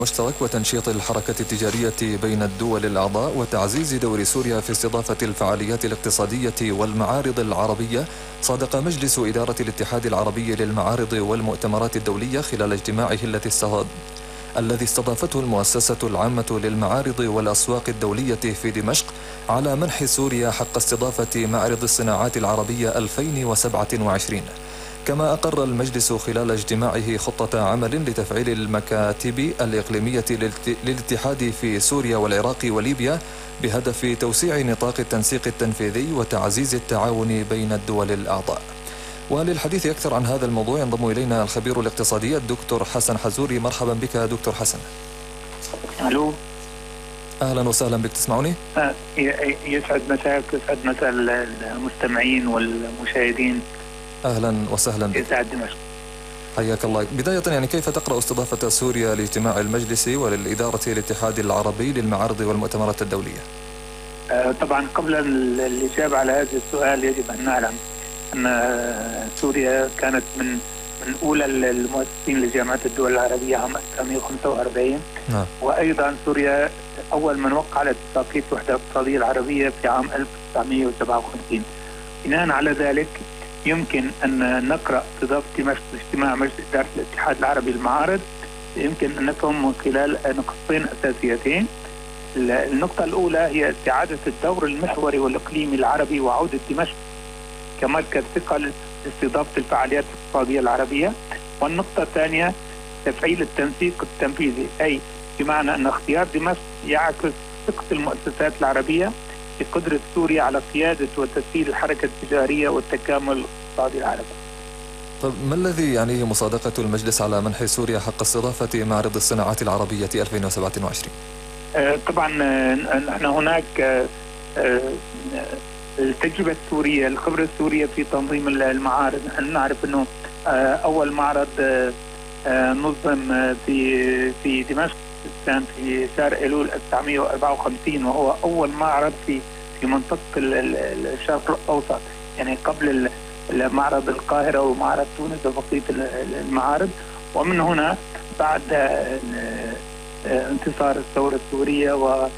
مشترك وتنشيط الحركة التجارية بين الدول الأعضاء وتعزيز دور سوريا في استضافة الفعاليات الاقتصادية والمعارض العربية، صادق مجلس إدارة الاتحاد العربي للمعارض والمؤتمرات الدولية خلال اجتماعه الذي استضافته المؤسسة العامة للمعارض والأسواق الدولية في دمشق على منح سوريا حق استضافة معرض الصناعات العربية 2027. كما أقر المجلس خلال اجتماعه خطة عمل لتفعيل المكاتب الإقليمية للاتحاد في سوريا والعراق وليبيا بهدف توسيع نطاق التنسيق التنفيذي وتعزيز التعاون بين الدول الأعضاء. وللحديث أكثر عن هذا الموضوع ينضم إلينا الخبير الاقتصادي الدكتور حسن حزوري. مرحبا بك دكتور حسن. ألو. أهلا وسهلا بك، تسمعني؟ يسعد مساك ويسعد مساء المستمعين والمشاهدين. أهلا وسهلا بك. يسعد دمشق. حياك الله. بداية كيف تقرأ استضافة سوريا لاجتماع المجلس وللإدارة الاتحاد العربي للمعارض والمؤتمرات الدولية؟ طبعا قبل الإجابة على هذا السؤال يجب أن نعلم أن سوريا كانت من أولى المؤسسين لجامعة الدول العربية عام 1945. وأيضا سوريا أول من وقع على اتفاقية الوحدة الاقتصادية العربية في عام 1957. بناء على ذلك يمكن أن نقرأ استضافة دمشق لاجتماع مجلس إدارة الاتحاد العربي للمعارض يمكن أن نفهم من خلال نقطتين أساسيتين. النقطة الأولى هي استعادة الدور المحوري والإقليمي العربي وعودة دمشق كمركز ثقل لاستضافة الفعاليات الاقتصادية العربية. والنقطة الثانية تفعيل التنسيق التنفيذي، أي بمعنى أن اختيار دمشق يعكس ثقة المؤسسات العربية بقدرة سوريا على قيادة وتسهيل الحركة التجارية والتكامل الاقتصادي العربي. طيب ما الذي يعنيه مصادقة المجلس على منح سوريا حق استضافة معرض الصناعات العربية 2027؟ طبعا نحن هناك التجربة السورية، الخبرة السورية في تنظيم المعارض. نحن نعرف أنه أول معرض نظم في دمشق كان في شهر أيلول 1954، وهو أول معرض في منطقة الشرق الأوسط، يعني قبل معرض القاهرة ومعرض تونس وبقية المعارض. ومن هنا بعد انتصار الثورة السورية والعهد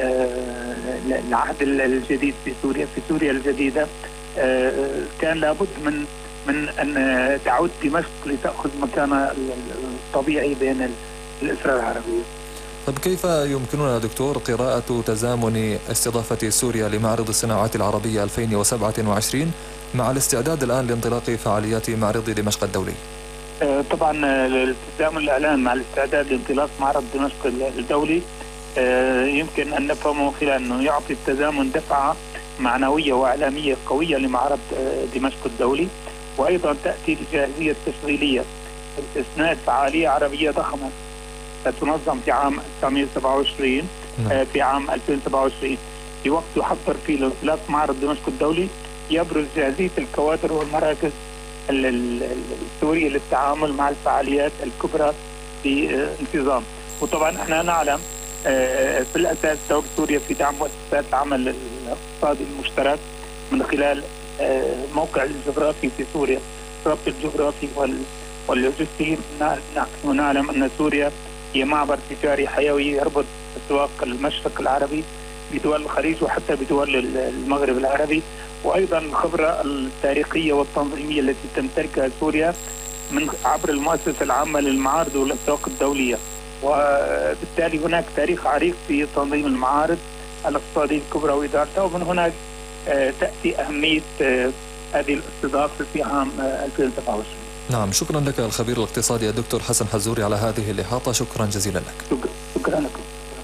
الجديد في سوريا الجديدة، كان لابد من أن تعود دمشق لتأخذ مكانها الطبيعي بين الأسرة العربية. طيب كيف يمكننا دكتور قراءة تزامن استضافة سوريا لمعرض الصناعات العربية 2027 مع الاستعداد الآن لانطلاق فعاليات معرض دمشق الدولي؟ طبعا التزامن الإعلان مع الاستعداد لانطلاق معرض دمشق الدولي يمكن أن نفهمه خلال أنه يعطي التزامن دفعة معنوية وإعلامية قوية لمعرض دمشق الدولي، وأيضا تأتي الجاهزية التشغيلية باستثناء فعالية عربية ضخمة ستنظم في عام 1927 في عام 2027 في وقت يحضر فيه لانطلاق معرض دمشق الدولي. يبرز جاهزية الكوادر والمراكز السورية للتعامل مع الفعاليات الكبرى في انتظام. وطبعا احنا نعلم في الأساس دور سوريا في دعم مؤسسات العمل الاقتصادي المشترك من خلال موقع الجغرافي في سوريا، الربط الجغرافي واللوجستي. نحن نعلم أن سوريا هي معبر تجاري حيوي يربط أسواق المشرق العربي بدول الخليج وحتى بدول المغرب العربي، وأيضا الخبرة التاريخية والتنظيمية التي تمتلكها سوريا من عبر المؤسسة العامة للمعارض والأسواق الدولية. وبالتالي هناك تاريخ عريق في تنظيم المعارض الاقتصادية الكبرى وإدارتها، ومن هناك تأتي أهمية هذه الاستضافة في عام 2027. نعم، شكرا لك الخبير الاقتصادي الدكتور حسن حزوري على هذه الإحاطة، شكرا جزيلا لك. شكرا لكم.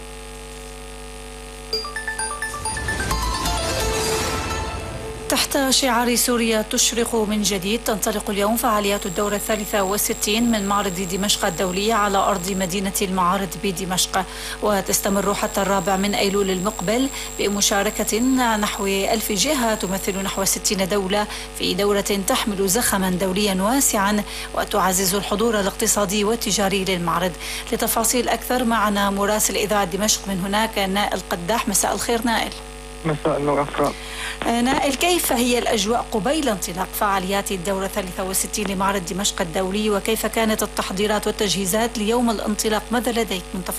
تحت شعار سوريا تشرق من جديد، تنطلق اليوم فعاليات الدورة 63 من معرض دمشق الدولي على أرض مدينة المعارض بدمشق، وتستمر حتى 4 أيلول المقبل بمشاركة نحو 1000 جهة تمثل نحو 60 دولة في دورة تحمل زخما دوليا واسعا وتعزز الحضور الاقتصادي والتجاري للمعرض. لتفاصيل أكثر معنا مراسل إذاعة دمشق من هناك نائل قداح. مساء الخير نائل. مساء النور أفراد. نائل، كيف هي الأجواء قبيل انطلاق فعاليات الدورة 63 لمعرض دمشق الدولي، وكيف كانت التحضيرات والتجهيزات ليوم الانطلاق؟ ماذا لديك من تفاصيل؟